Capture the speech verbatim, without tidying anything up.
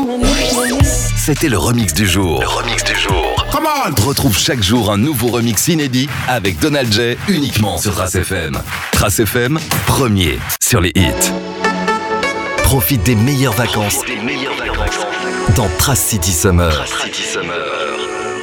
C'était le remix du jour. Le remix du jour. Come on! Retrouve chaque jour un nouveau remix inédit avec Donald J uniquement sur Trace F M. Trace F M, premier sur les hits. Profite des meilleures vacances, Des meilleures vacances dans Trace City Summer. Trace City Summer.